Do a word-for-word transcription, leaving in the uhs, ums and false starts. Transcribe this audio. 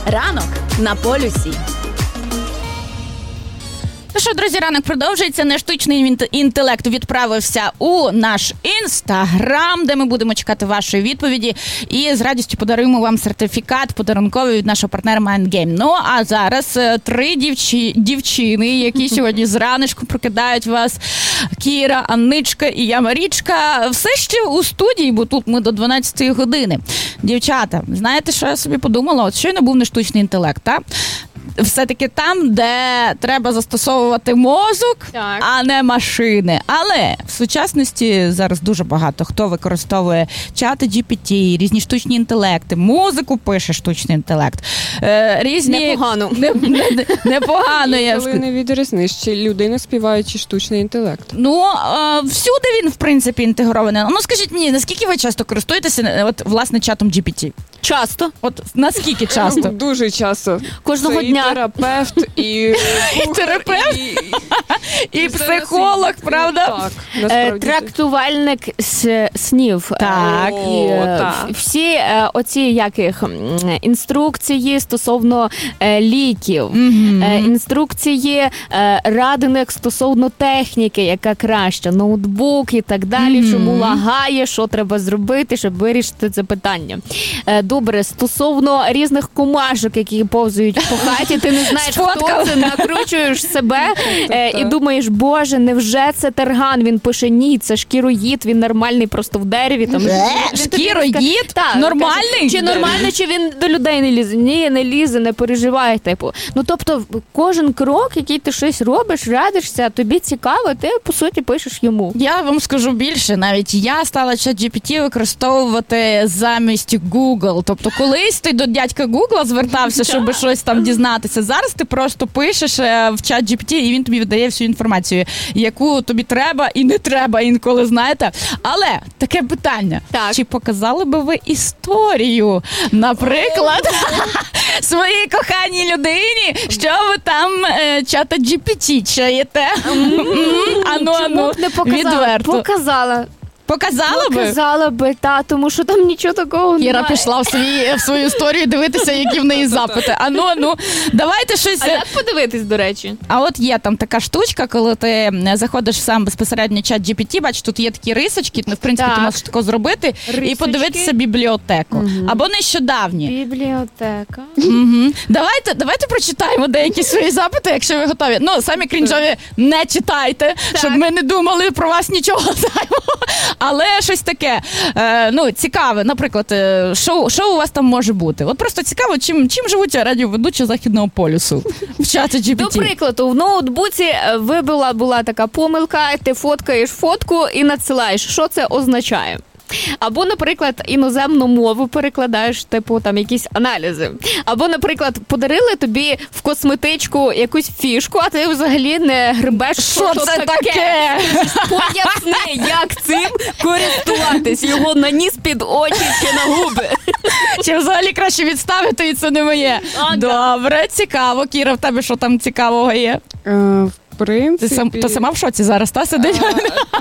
Ранок на полюсі. Ну що, друзі, ранок продовжується. Не штучний інтелект відправився у наш інстаграм, де ми будемо чекати вашої відповіді. І з радістю подаруємо вам сертифікат подарунковий від нашого партнера MindGame. Ну, а зараз три дівчі... дівчини, які сьогодні зранечку прокидають вас. Кіра, Анничка і я, Марічка. Все ще у студії, бо тут ми до дванадцятої години. Дівчата, знаєте, що я собі подумала? От щойно був не штучний інтелект, так? Все-таки там, де треба застосовувати мозок, так, а не машини. Але в сучасності зараз дуже багато хто використовує чати джі пі ті, різні штучні інтелекти, музику пише штучний інтелект. Е, різні... Непогано. Не, не, непогано, я Коли не відрізниш, чи людина співає, чи штучний інтелект. Ну, е, всюди він, в принципі, інтегрований. Ну, скажіть мені, наскільки ви часто користуєтеся, от, власне, чатом джі пі ті? Часто. От наскільки часто? Дуже часто. Кожного Це дня. І терапевт, і... І терапевт, і, і психолог, правда? Так, насправді. Трактувальник с- снів. Так. І, О, так. всі е, оці яких інструкції стосовно е, ліків, Mm-hmm. е, інструкції е, радиник стосовно техніки, яка краща, ноутбук і так далі, Mm-hmm. чому лагає, що треба зробити, щоб вирішити це питання. Е, добре, стосовно різних комашок, які повзають по хаті, ти не знаєш, Сфоткав. хто це, накручуєш себе е, і думаєш, боже, невже це терган? Він пише, ні, це шкіроїд, він нормальний просто в дереві. Там, Шкіроїд? Так, Нормальний? каже, чи нормально, чи він до людей не лізе? Ні, не лізе, не переживай, типу. Ну, тобто, кожен крок, який ти щось робиш, радишся, тобі цікаво, ти, по суті, пишеш йому. Я вам скажу більше, навіть я стала чат джі пі ті використовувати замість Google. Тобто, колись ти до дядька Google звертався, щоб щось там дізнатися. Зараз ти просто пишеш в чат джі пі ті, і він тобі видає всю інформацію, яку тобі треба і не треба інколи, знаєте. Але таке питання. Так. Чи показали би ви історію, наприклад, своїй коханій людині, що ви там е, чата джі пі ті чаєте? Ану, ану, не показала? відверто. Показала. Показала би? Показала би, та, тому що там нічого такого Кіра немає. пішла в, свій, в свою історію дивитися, які в неї запити. Ану, ану, давайте щось... А як подивитись, до речі? А от є там така штучка, коли ти заходиш сам безпосередньо в чат джі пі ті, бачиш, тут є такі рисочки, ну, в принципі, Так. ти можеш тако зробити Рисочки. і подивитися бібліотеку. Угу. Або нещодавні. Бібліотека. Угу. Давайте, давайте прочитаємо деякі свої запити, якщо ви готові. Ну, самі крінжові не читайте, Так. щоб ми не думали про вас нічого зайвого. Але щось таке, е, ну, цікаве. Наприклад, е, що, що у вас там може бути? От просто цікаво, чим, чим живуть радіоведучі Західного полюсу в чаті джі пі ті. До прикладу, в ноутбуці вибила була така помилка, ти фоткаєш фотку і надсилаєш. Що це означає? Або, наприклад, іноземну мову перекладаєш, типу, там, якісь аналізи. Або, наприклад, подарили тобі в косметичку якусь фішку, а ти взагалі не грибеш, що, Що це таке? таке. Поясни, як цим користуватись. Його на ніс, під очі чи на губи. Чи взагалі краще відставити, і це не моє? Ага. Добре, цікаво. Кіра, в тебе що там цікавого є? Е, в принципі... Ти, сам, ти сама в шоці зараз, та, сидить?